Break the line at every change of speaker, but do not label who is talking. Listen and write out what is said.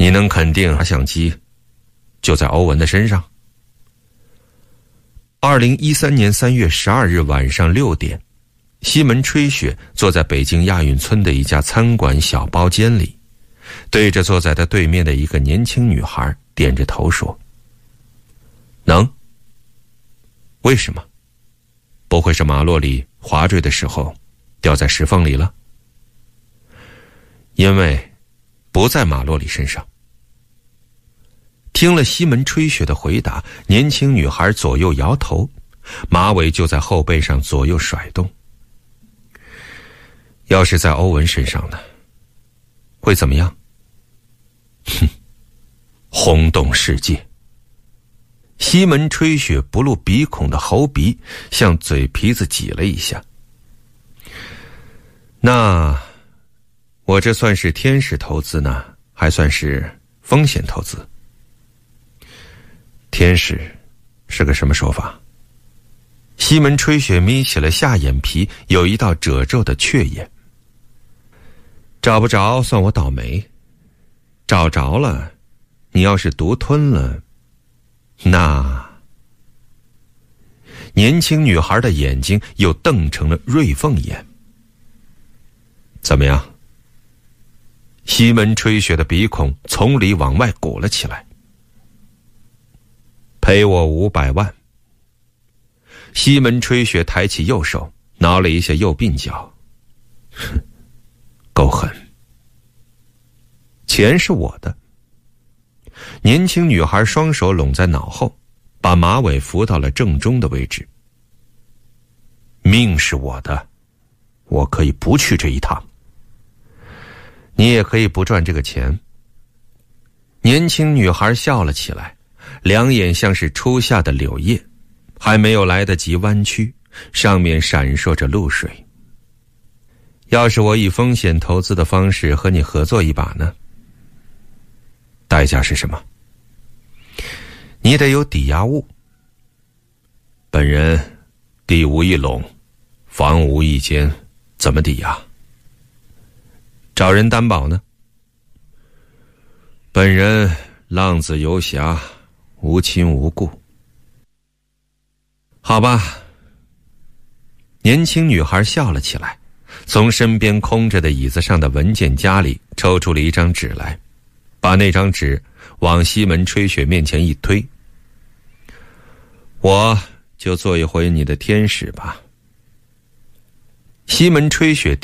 你能肯定相机就在欧文的身上？2013年3月12日晚上6点，西门吹雪坐在北京亚运村的一家餐馆小包间里，对着坐在他对面的一个年轻女孩点着头说：能。为什么？不会是马洛里滑坠的时候掉在石缝里了？因为不在马洛里身上。听了西门吹雪的回答，年轻女孩左右摇头，马尾就在后背上左右甩动。要是在欧文身上呢？会怎么样？哼，轰动世界。西门吹雪不露鼻孔的喉鼻向嘴皮子挤了一下。那我这算是天使投资呢，还算是风险投资？天使是个什么说法？西门吹雪眯起了下眼皮，有一道褶皱的雀眼。找不着算我倒霉，找着了，你要是独吞了，那……年轻女孩的眼睛又瞪成了锐凤眼。怎么样？西门吹雪的鼻孔从里往外鼓了起来。赔我500万。西门吹雪抬起右手，挠了一下右鬓角。哼，够狠。钱是我的。年轻女孩双手拢在脑后，把马尾扶到了正中的位置。命是我的，我可以不去这一趟。你也可以不赚这个钱。年轻女孩笑了起来，两眼像是初夏的柳叶，还没有来得及弯曲，上面闪烁着露水。要是我以风险投资的方式和你合作一把呢？代价是什么？你得有抵押物。本人地无一垄，房无一间，怎么抵押？找人担保呢？本人浪子游侠，无亲无故。好吧。年轻女孩笑了起来，从身边空着的椅子上的文件夹里抽出了一张纸来，把那张纸往西门吹雪面前一推。我就做一回你的天使吧。西门吹雪